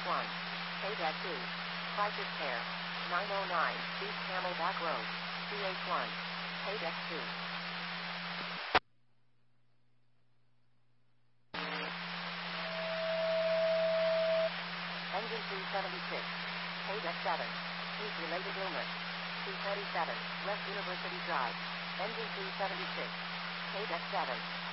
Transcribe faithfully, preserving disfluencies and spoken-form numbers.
one. K-two. Crisis Care. nine oh nine, East Camelback Road. C H one. K-two. Engine three seventy-six. K-seven. Heat-related illness. two thirty-seven, West University Drive. Engine three seventy-six. K-seven.